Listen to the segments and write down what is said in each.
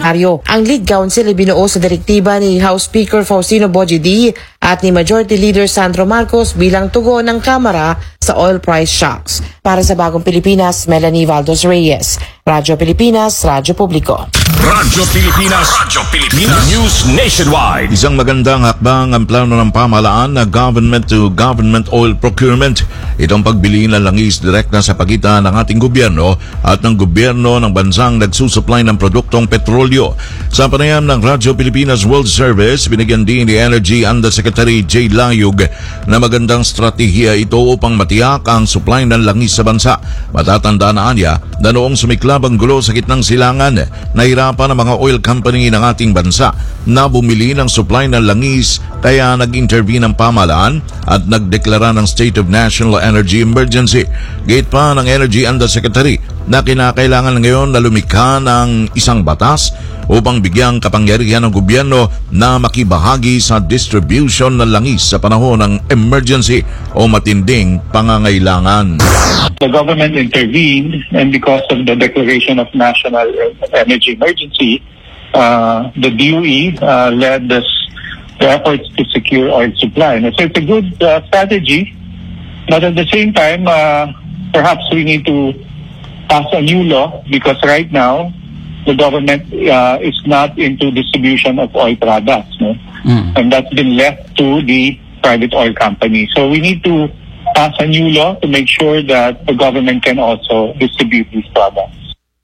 Ang lead council ay binuo sa direktiba ni House Speaker Faustino Bogie D at ni Majority Leader Sandro Marcos bilang tugon ng Kamara sa oil price shocks. Para sa Bagong Pilipinas, Melanie Valdos Reyes, Radyo Pilipinas, Radyo Publiko. Radyo Pilipinas, News Nationwide. Isang magandang hakbang ang plano ng pamahalaan na government-to-government oil procurement. Itong pagbili ng langis direkta sa pagitan ng ating gobyerno at ng gobyerno ng bansang nagsusupply ng produktong petrolyo. Sa panayam ng Radyo Pilipinas World Service, binigyan din ni Energy Undersecretary Jay Layug na magandang strategiya ito upang matiyak ang supply ng langis sa bansa. Matatandaan niya na noong sumiklab ang gulo sa gitnang silangan, nahirapan ang mga oil company ng ating bansa na bumili ng supply ng langis, kaya nag-intervene ang pamahalaan at nagdeklara ng State of National Energy Emergency. Gate pa ng Energy Undersecretary na kinakailangan ngayon na lumikha ng isang batas upang bigyang kapangyarihan ng gobyerno na makibahagi sa distribution ng langis sa panahon ng emergency o matinding pangangailangan. The government intervened, and because of the declaration of national energy emergency, the DOE led the efforts to secure oil supply. And so it's a good strategy, but at the same time, perhaps we need to pass a new law because right now the government is not into distribution of oil products, no? And that's been left to the private oil companies. So we need to pass a new law to make sure that the government can also distribute these products.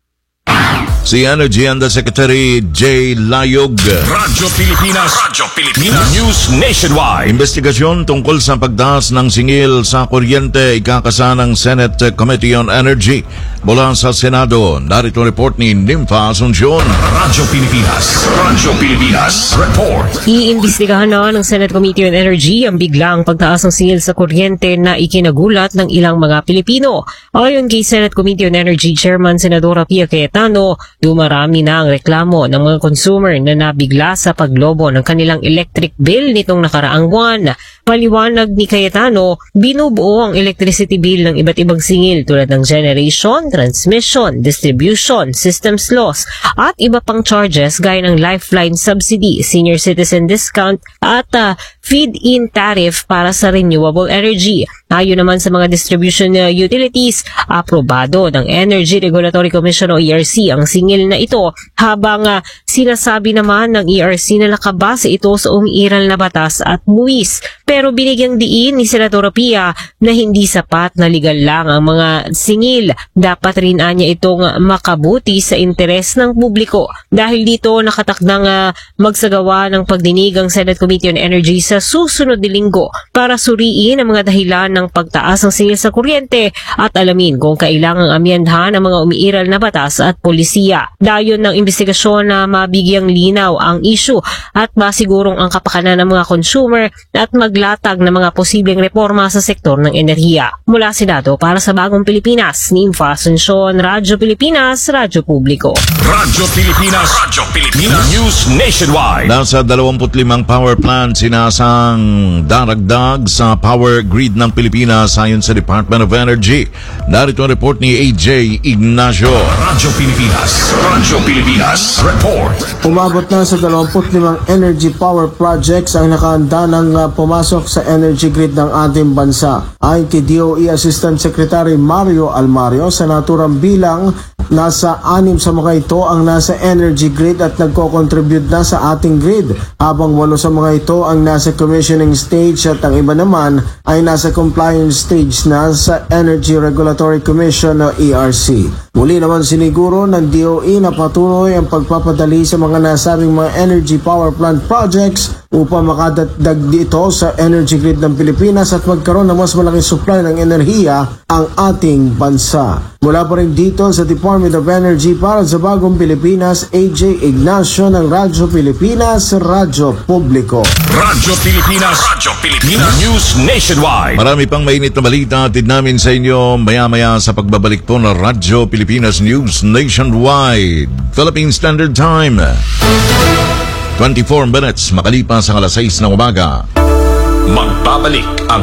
Si Energy Undersecretary Jay Layug. Radyo Pilipinas, News Nationwide. Investigasyon tungkol sa pagtaas ng singil sa kuryente ikakasa ng Senate Committee on Energy. Mula sa Senado, narito report ni Nympha Asuncion. Radyo Pilipinas, report. Iimbestigahan na ng Senate Committee on Energy ang biglang pagtaas ng singil sa kuryente na ikinagulat ng ilang mga Pilipino. Ayon kay Senate Committee on Energy Chairman Senadora Pia Cayetano, dumarami na ang reklamo ng mga consumer na nabigla sa paglobo ng kanilang electric bill nitong nakaraang buwan. Paliwanag ni Cayetano, binubuo ang electricity bill ng iba't ibang singil tulad ng generation, transmission, distribution, systems loss at iba pang charges gaya ng lifeline subsidy, senior citizen discount at feed-in tariff para sa renewable energy. Ayon naman sa mga distribution utilities, aprobado ng Energy Regulatory Commission o ERC ang singil na ito, habang sinasabi naman ng ERC na nakabase ito sa umiiral na batas at buwis. Pero binigyang diin ni Senadora Pia na hindi sapat na legal lang ang mga singil. Dapat rin anya itong makabuti sa interes ng publiko. Dahil dito nakatakdang magsagawa ng pagdinig ang Senate Committee on Energy sa susunod na linggo para suriin ang mga dahilan ng pagtaas ng singil sa kuryente at alamin kung kailangang amyendahan ang mga umiiral na batas at polisiya. Dayon ng investigasyon na mabigyang linaw ang issue at masigurong ang kapakanan ng mga consumer at maglatag ng mga posibleng reforma sa sektor ng enerhiya. Mula Senado para sa Bagong Pilipinas, Nympha Asuncion, Radyo Pilipinas, Radyo Publiko. Radyo Pilipinas, News Nationwide. Nasa 25 power plants sinasang daragdag sa power grid ng Pilipinas ayon sa Department of Energy. Narito ang report ni AJ Ignacio. Radyo Pilipinas, report. Umabot na sa 25 energy power projects ang nakahanda ng pumasok sa energy grid ng ating bansa. Ayon kay DOE Assistant Secretary Mario Almario, sa naturang bilang, nasa 6 sa mga ito ang nasa energy grid at nagko-contribute na sa ating grid, habang 8 sa mga ito ang nasa commissioning stage at ang iba naman ay nasa compliance stage na sa Energy Regulatory Commission o ERC. Muli naman siniguro ng DOE na patuloy ang pagpapadali sa mga nasabing mga energy power plant projects upang makadagdag dito sa energy grid ng Pilipinas at magkaroon ng mas malaking supply ng enerhiya ang ating bansa. Mula pa rin dito sa Department of Energy para sa Bagong Pilipinas, AJ Ignacio ng Radyo Pilipinas, Radyo Publiko. Radyo Pilipinas, News Nationwide. Marami pang mainit na balita atid namin sa inyo maya-maya sa pagbabalik po ng Radyo Pilipinas News Nationwide. Philippine Standard Time, 24 minutes makalipas ang 6:00 ng umaga. Magbabalik ang